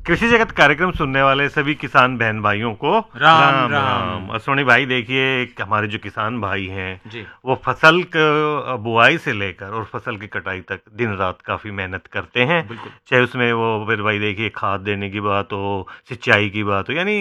कृषि जगत कार्यक्रम सुनने वाले सभी किसान बहन भाइयों को राम राम। और सोनी भाई देखिए, हमारे जो किसान भाई हैं जी वो फसल को बुआई से लेकर और फसल की कटाई तक दिन रात काफ़ी मेहनत करते हैं। बिल्कुल। चाहे उसमें वो फिर भाई देखिए खाद देने की बात हो, सिंचाई की बात हो, यानी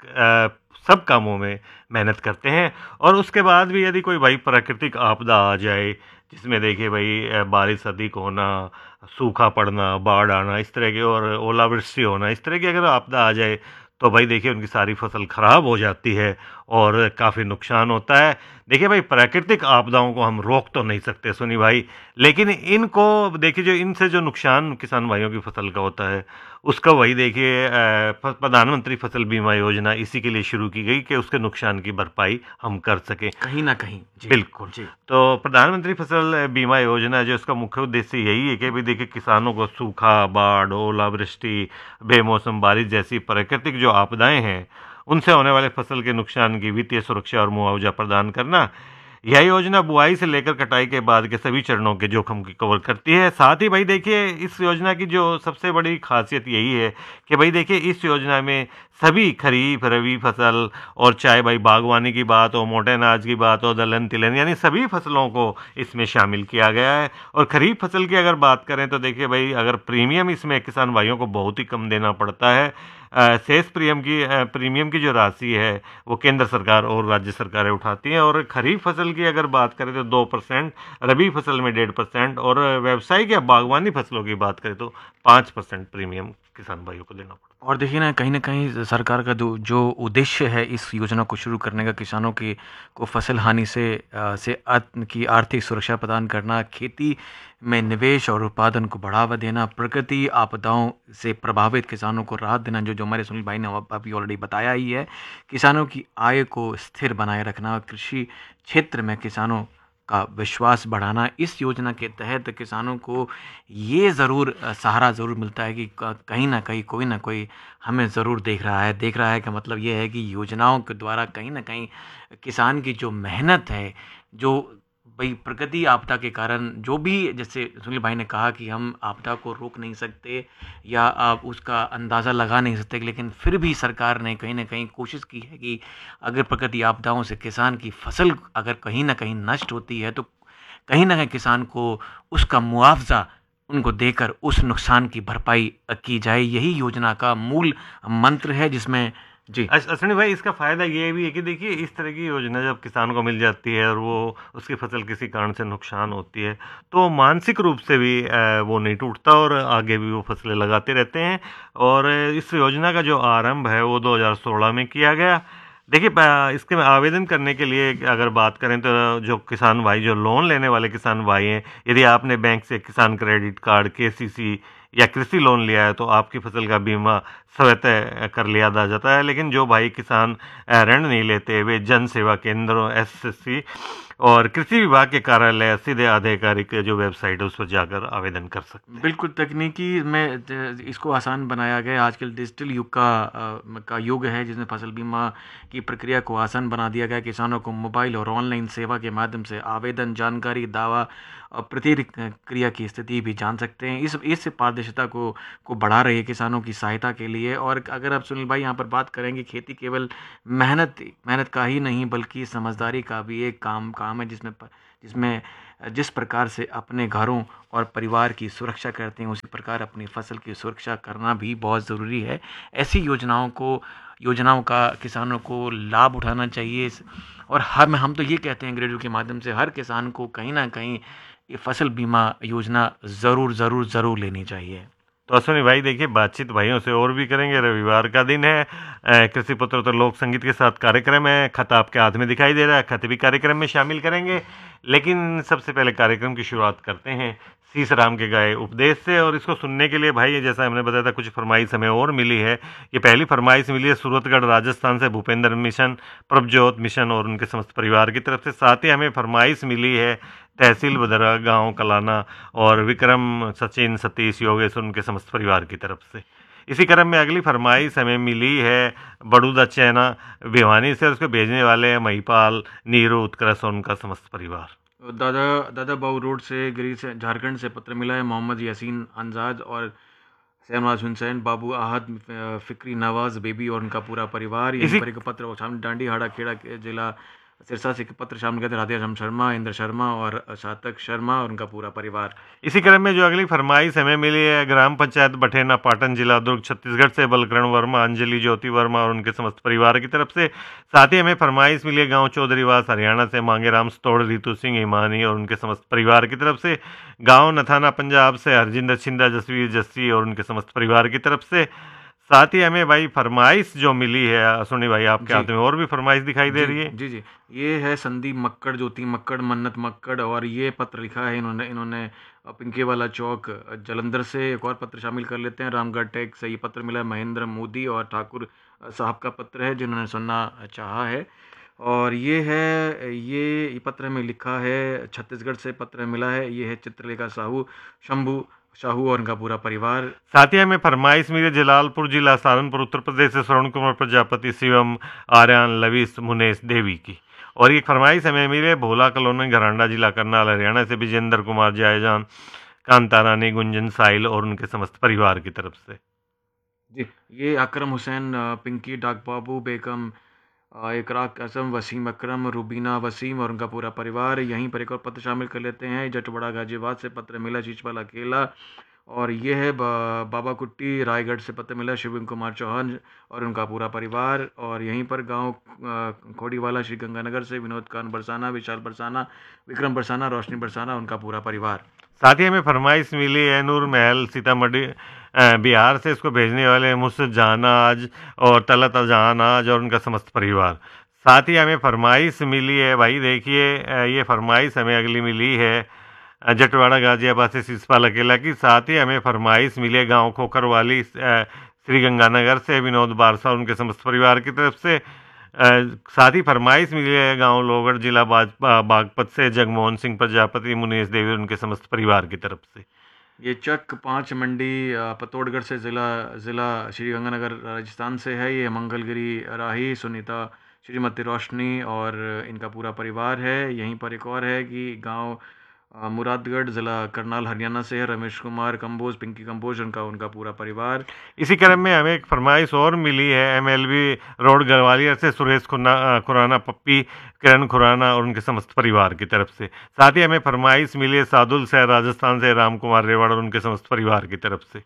सब कामों में मेहनत करते हैं। और उसके बाद भी यदि कोई भाई प्राकृतिक आपदा आ जाए, जिसमें देखिए भाई बारिश अधिक होना, सूखा पड़ना, बाढ़ आना, इस तरह के, और ओलावृष्टि होना, इस तरह की अगर आपदा आ जाए तो भाई देखिए उनकी सारी फसल खराब हो जाती है और काफ़ी नुकसान होता है। देखिए भाई, प्राकृतिक आपदाओं को हम रोक तो नहीं सकते सुनी भाई, लेकिन इनको देखिए, जो इनसे जो नुकसान किसान भाइयों की फसल का होता है उसका वही देखिए प्रधानमंत्री फसल बीमा योजना इसी के लिए शुरू की गई कि उसके नुकसान की भरपाई हम कर सकें कहीं ना कहीं। जी बिल्कुल जी। तो प्रधानमंत्री फसल बीमा योजना जो इसका मुख्य उद्देश्य यही है कि भी देखिए किसानों को सूखा, बाढ़, ओलावृष्टि, बेमौसम बारिश जैसी प्राकृतिक जो आपदाएं हैं उनसे होने वाले फसल के नुकसान की वित्तीय सुरक्षा और मुआवजा प्रदान करना। यह योजना बुआई से लेकर कटाई के बाद के सभी चरणों के जोखिम की कवर करती है। साथ ही भाई देखिए, इस योजना की जो सबसे बड़ी खासियत यही है कि भाई देखिए इस योजना में सभी खरीफ, रबी फसल, और चाहे भाई बागवानी की बात हो, मोटे अनाज की बात हो, दलहन तिलहन, यानी सभी फसलों को इसमें शामिल किया गया है। और खरीफ फसल की अगर बात करें तो देखिए भाई, अगर प्रीमियम इसमें किसान भाइयों को बहुत ही कम देना पड़ता है। शेष प्रीमियम की जो राशि है वो केंद्र सरकार और राज्य सरकारें उठाती हैं। और खरीफ फसल की अगर बात करें तो 2%, रबी फसल में 1.5%, और व्यावसायिक या बागवानी फसलों की बात करें तो 5% प्रीमियम किसान भाइयों को देना पड़ता है। और देखिए ना कहीं सरकार का जो जो उद्देश्य है इस योजना को शुरू करने का, किसानों की को फसल हानि की आर्थिक सुरक्षा प्रदान करना, खेती में निवेश और उत्पादन को बढ़ावा देना, प्रकृति आपदाओं से प्रभावित किसानों को राहत देना, जो जो हमारे सुनील भाई ने अभी ऑलरेडी बताया ही है, किसानों की आय को स्थिर बनाए रखना, कृषि क्षेत्र में किसानों का विश्वास बढ़ाना। इस योजना के तहत किसानों को ये ज़रूर सहारा ज़रूर मिलता है कि कहीं ना कोई हमें ज़रूर देख रहा है का मतलब ये है कि योजनाओं के द्वारा कहीं ना कहीं किसान की जो मेहनत है, जो भाई प्रकृति आपदा के कारण जो भी, जैसे सुनील भाई ने कहा कि हम आपदा को रोक नहीं सकते या आप उसका अंदाज़ा लगा नहीं सकते, लेकिन फिर भी सरकार ने कहीं ना कहीं कोशिश की है कि अगर प्रकृति आपदाओं से किसान की फसल अगर कहीं ना कहीं नष्ट होती है तो कहीं ना कहीं किसान को उसका मुआवजा उनको देकर उस नुकसान की भरपाई की जाए। यही योजना का मूल मंत्र है, जिसमें जी अश्विनी भाई, इसका फायदा ये भी है कि देखिए इस तरह की योजना जब किसान को मिल जाती है और वो उसकी फसल किसी कारण से नुकसान होती है तो मानसिक रूप से भी वो नहीं टूटता और आगे भी वो फसलें लगाते रहते हैं। और इस योजना का जो आरंभ है वो 2016 में किया गया। देखिए इसके में आवेदन करने के लिए अगर बात करें तो जो किसान भाई, जो लोन लेने वाले किसान भाई हैं, यदि आपने बैंक से किसान क्रेडिट कार्ड, केसीसी या कृषि लोन लिया है तो आपकी फसल का बीमा स्वतः कर लिया जाता है। लेकिन जो भाई किसान ऋण नहीं लेते, वे जन सेवा केंद्रों, एसएससी और कृषि विभाग के कार्यालय, सीधे आधिकारिक जो वेबसाइट है उस पर जाकर आवेदन कर सकते हैं। बिल्कुल, तकनीकी में इसको आसान बनाया गया है। आजकल डिजिटल युग का युग है, जिसमें फसल बीमा की प्रक्रिया को आसान बना दिया गया है। किसानों को मोबाइल और ऑनलाइन सेवा के माध्यम से आवेदन, जानकारी, दावा और प्रतिक्रिया की स्थिति भी जान सकते हैं। इस पारदर्शिता को बढ़ा रही है किसानों की सहायता के लिए। और अगर आप सुनील भाई यहाँ पर बात करेंगे, खेती केवल मेहनत का ही नहीं बल्कि समझदारी का भी एक काम है, जिसमें जिस प्रकार से अपने घरों और परिवार की सुरक्षा करते हैं, उसी प्रकार अपनी फसल की सुरक्षा करना भी बहुत ज़रूरी है। ऐसी योजनाओं का किसानों को लाभ उठाना चाहिए। और हम तो ये कहते हैं रेडियो के माध्यम से, हर किसान को कहीं ना कहीं ये फसल बीमा योजना ज़रूर लेनी चाहिए। तो अश्विनी भाई देखिए, बातचीत भाइयों से और भी करेंगे। रविवार का दिन है, कृषि पुत्र तो लोक संगीत के साथ कार्यक्रम है, खत आपके हाथ में दिखाई दे रहा है, खत भी कार्यक्रम में शामिल करेंगे। लेकिन सबसे पहले कार्यक्रम की शुरुआत करते हैं सीसराम के गाए उपदेश से। और इसको सुनने के लिए भाई, जैसा हमने बताया था, कुछ फरमाइश हमें और मिली है। ये पहली फरमाइश मिली है सूरतगढ़ राजस्थान से भूपेंद्र मिशन, प्रभजोत मिशन और उनके समस्त परिवार की तरफ से। साथ ही हमें फरमाइश मिली है तहसील बदरा, गांव कलाना और विक्रम, सचिन, सतीश, योगेश और उनके समस्त परिवार की तरफ से। इसी क्रम में अगली फरमाइश हमें मिली है बड़ूदा चैना भिवानी से, और उसको भेजने वाले हैं महिपाल, नीरू, उत्कर्ष और उनका समस्त परिवार। दादा बाबू रोड से गिरी से झारखंड से पत्र मिला है। मोहम्मद यासीन अंजाद और शहनवाज हुसैन, बाबू आहद, फ़िक्री नवाज़ बेबी और उनका पूरा परिवार। यहीं इसी पर एक पत्र और शामिल डांडी हाड़ा खेड़ा के जिला सिरसा से एक पत्र शामिल किया था राधेश्याम शर्मा, इंद्र शर्मा और सातक शर्मा और उनका पूरा परिवार। इसी क्रम में जो अगली फरमाइश हमें मिली है, ग्राम पंचायत बठेना, पाटन, जिला दुर्ग, छत्तीसगढ़ से बलकरण वर्मा, अंजलि ज्योति वर्मा और उनके समस्त परिवार की तरफ से। साथ ही हमें फरमाइश मिली है गांव चौधरीवास, हरियाणा से मांगेराम स्तोड़, रितु सिंह हिमानी और उनके समस्त परिवार की तरफ से। गांव नथाना, पंजाब से हरजिंदर छिंदा, जसवीर जस्सी और उनके समस्त परिवार की तरफ से। साथ ही हमें भाई फरमाइश जो मिली है, सुनी भाई आपके हाथ जी में और भी फरमाइश दिखाई दे जी रही है। जी जी, ये है संदीप मक्कड़, ज्योति मक्कड़, मन्नत मक्कड़ और ये पत्र लिखा है इन्होंने इन्होंने पिंके वाला चौक जलंधर से। एक और पत्र शामिल कर लेते हैं, रामगढ़ टैग से ये पत्र मिला है, महेंद्र मोदी और ठाकुर साहब का पत्र है जिन्होंने सुनना चाहा है। और ये है ये पत्र में लिखा है, छत्तीसगढ़ से पत्र मिला है, ये है चित्रलेखा साहू, शंभू साहू और उनका पूरा परिवार। साथ ही हमें फरमाइश मिली जलालपुर जिला सहारनपुर उत्तर प्रदेश से श्रवण कुमार प्रजापति, शिवम, आर्यन, लविश, मुनेश देवी की। और एक फरमाइश हमें मिली है भोला कॉलोनी, घरांडा, जिला करनाल, हरियाणा से विजेंद्र कुमार, जयजान, कांता रानी, गुंजन, साहिल और उनके समस्त परिवार की तरफ से। जी, ये अकरम हुसैन, पिंकी, डाक बाबू बेगम, इकरार कसम, वसीम अकरम, रुबीना वसीम और उनका पूरा परिवार। यहीं पर एक और पत्र शामिल कर लेते हैं, जटवाड़ा गाजियाबाद से पत्र मिला, चीचवाल अकेला। और ये है बाबा कुट्टी, रायगढ़ से पत्र मिला, शिविम कुमार चौहान और उनका पूरा परिवार। और यहीं पर गांव खोड़ीवाला, श्री गंगानगर से विनोद खान बरसाना, विशाल बरसाना, विक्रम बरसाना, रोशनी बरसाना, उनका पूरा परिवार। साथ ही हमें फरमाइश मिली है नूर महल, सीतामढ़ी, बिहार से इसको भेजने वाले मुझसे जहानाज और तलत जहानाज और उनका समस्त परिवार। साथ ही हमें फरमाइश मिली है भाई, देखिए ये फरमाइश हमें अगली मिली है जटवाड़ा गाजियाबाद से शिषपाल अकेला की। साथ ही हमें फरमाइश मिली है गाँव खोखरवाली, श्री गंगानगर से विनोद बारसा और उनके समस्त परिवार की तरफ से। साथ ही फरमाइश मिली है गांव लोगढ़, जिला बागपत से जगमोहन सिंह प्रजापति, मुनीश देवी और उनके समस्त परिवार की तरफ से। ये चक 5 मंडी, पतौड़गढ़ से ज़िला ज़िला श्री गंगानगर राजस्थान से है। ये मंगलगिरी राही, सुनीता, श्रीमती रोशनी और इनका पूरा परिवार है। यहीं पर एक और है कि गांव मुरादगढ़, ज़िला करनाल, हरियाणा से है, रमेश कुमार कंबोज, पिंकी कंबोज, उनका उनका पूरा परिवार। इसी क्रम में हमें एक फरमाइश और मिली है एमएलबी रोड ग्वालियर से सुरेश खुराना, पप्पी, किरण खुराना और उनके समस्त परिवार की तरफ से। साथ ही हमें फरमाइश मिली है सादुल से राजस्थान से राम कुमार रेवाड़ और उनके समस्त परिवार की तरफ से।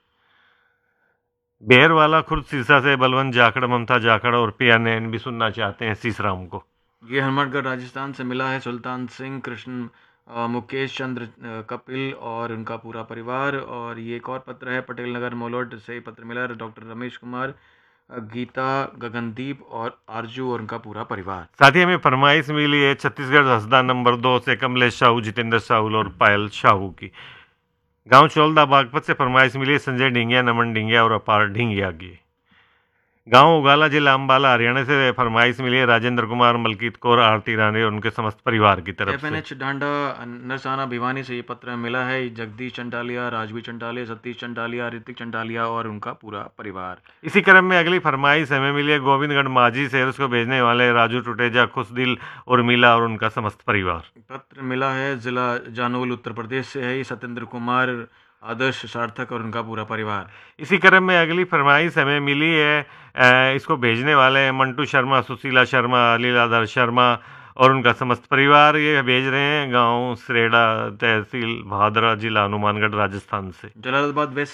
बेरवाला खुर्द सिरसा से बलवंत जाखड़, ममता जाखड़ और पिया नैन भी सुनना चाहते हैं सीसराम को। ये हनुमानगढ़ राजस्थान से मिला है, सुल्तान सिंह, कृष्ण, मुकेश चंद्र, कपिल और उनका पूरा परिवार। और ये एक और पत्र है, पटेल नगर मोलोड से पत्र मिला है, डॉक्टर रमेश कुमार, गीता, गगनदीप और आरजू और उनका पूरा परिवार। साथ ही हमें फरमाइश मिली है छत्तीसगढ़ हसदा नंबर 2 से कमलेश साहू, जितेंद्र साहू और पायल साहू की। गांव चौलदा बागपत से फरमाइश मिली है संजय ढिंगिया, नमन ढिंगिया और अपार ढिंगिया की। गांव उगाला, जिला अंबाला, हरियाणा से फरमाइश मिली है राजेंद्र कुमार, मलकीत कौर, आरती रानी और उनके समस्त परिवार की तरफ से। एफएनएच डांडा, नरसाना, भिवानी से ये पत्र मिला है, जगदीश चंडालिया, राजवीर चंडालिया, सतीश चंडालिया, ऋतिक चंडालिया और उनका पूरा परिवार। इसी क्रम में अगली फरमाइश हमें मिली है गोविंदगढ़ माझी से, उसको भेजने वाले राजू टुटेजा, खुशदिल उर्मिला और उनका समस्त परिवार। पत्र मिला है, जिला जानोल, उत्तर प्रदेश से है, सत्येंद्र कुमार, आदर्श, सार्थक और उनका पूरा परिवार। इसी क्रम में अगली फरमाइश हमें मिली है, इसको भेजने वाले हैं मंटू शर्मा, सुशीला शर्मा, लीलाधर शर्मा और उनका समस्त परिवार। ये भेज रहे हैं गांव सरेड़ा, तहसील भादरा, जिला हनुमानगढ़, राजस्थान से। जलालाबाद वेस्ट